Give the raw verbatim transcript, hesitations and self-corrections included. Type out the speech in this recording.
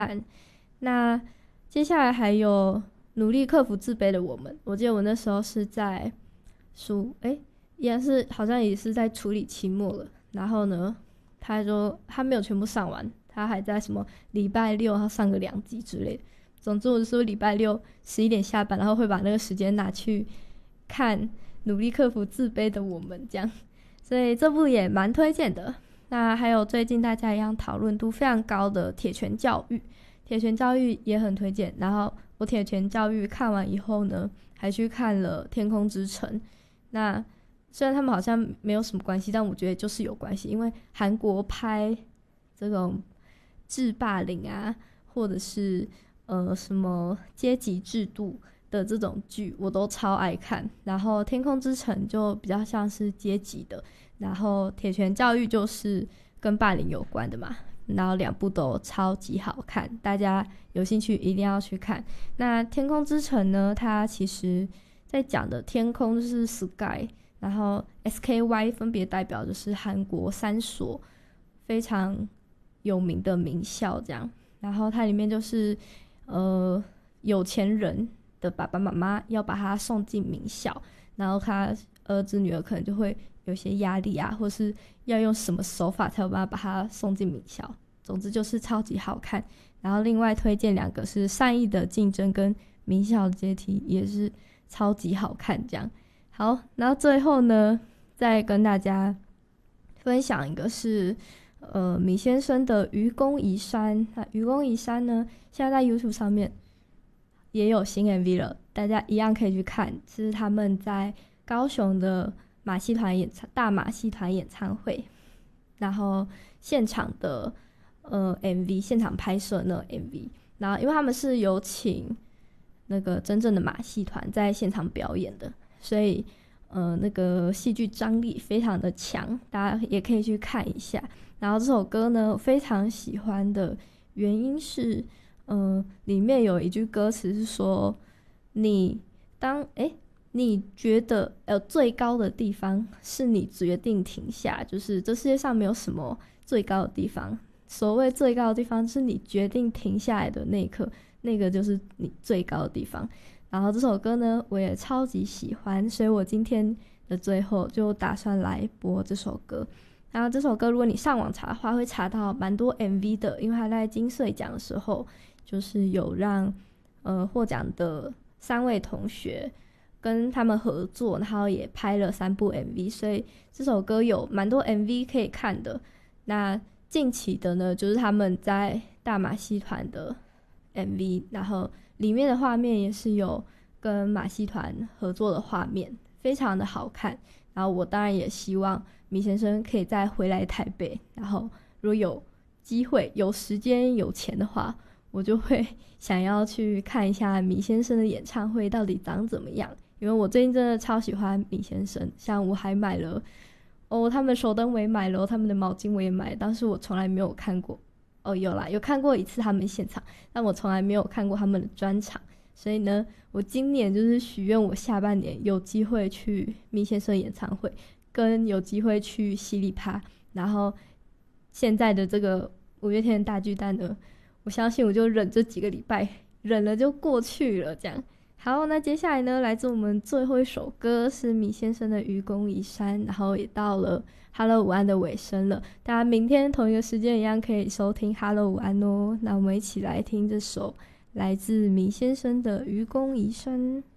那接下来还有努力克服自卑的我们，我记得我那时候是在书哎，依然是好像也是在处理期末了，然后呢他说他没有全部上完，他还在什么礼拜六要上个两集之类的。总之我就说礼拜六十一点下班，然后会把那个时间拿去看努力克服自卑的我们这样，所以这部也蛮推荐的。那还有最近大家一样讨论度非常高的铁拳教育，铁拳教育也很推荐。然后我铁拳教育看完以后呢，还去看了天空之城。那虽然他们好像没有什么关系，但我觉得就是有关系，因为韩国拍这种制霸凌啊，或者是呃什么阶级制度的这种剧我都超爱看。然后天空之城就比较像是阶级的，然后铁拳教育就是跟霸凌有关的嘛，然后两部都超级好看，大家有兴趣一定要去看。那天空之城呢，它其实在讲的天空就是 sky， 然后 S K Y 分别代表就是韩国三所非常有名的名校这样。然后它里面就是呃有钱人的爸爸妈妈要把他送进名校，然后他儿子女儿可能就会有些压力啊，或是要用什么手法才有办法把他送进名校。总之就是超级好看。然后另外推荐两个是善意的竞争跟名校的阶梯，也是超级好看这样。好，然后最后呢再跟大家分享一个是呃米先生的愚公移山。那愚公移山呢现在在 YouTube 上面也有新 M V 了，大家一样可以去看，是他们在高雄的马戏团演唱大马戏团演唱会，然后现场的呃 M V 现场拍摄那 M V， 然后因为他们是有请那个真正的马戏团在现场表演的，所以呃那个戏剧张力非常的强，大家也可以去看一下。然后这首歌呢我非常喜欢的原因是呃里面有一句歌词是说你当诶你觉得呃最高的地方是你决定停下，就是这世界上没有什么最高的地方，所谓最高的地方是你决定停下来的那一刻，那个就是你最高的地方。然后这首歌呢我也超级喜欢，所以我今天的最后就打算来播这首歌。然后这首歌如果你上网查的话会查到蛮多 M V 的，因为他在金穗奖的时候就是有让呃获奖的三位同学跟他们合作，然后也拍了三部 M V， 所以这首歌有蛮多 M V 可以看的。那近期的呢就是他们在大马戏团的 M V， 然后里面的画面也是有跟马戏团合作的画面，非常的好看。然后我当然也希望米先生可以再回来台北，然后如果有机会有时间有钱的话，我就会想要去看一下米先生的演唱会到底长怎么样，因为我最近真的超喜欢米先生，像我还买了哦他们的手灯我也买了，他们的毛巾我也买了，但是我从来没有看过哦有啦有看过一次他们现场，但我从来没有看过他们的专场。所以呢我今年就是许愿我下半年有机会去米先生演唱会，跟有机会去犀利趴，然后现在的这个五月天的大巨蛋呢我相信我就忍这几个礼拜，忍了就过去了这样。好，那接下来呢来自我们最后一首歌是米先生的愚公移山，然后也到了 Hello 午安的尾声了，大家明天同一个时间一样可以收听 Hello 午安哦。那我们一起来听这首来自米先生的愚公移山。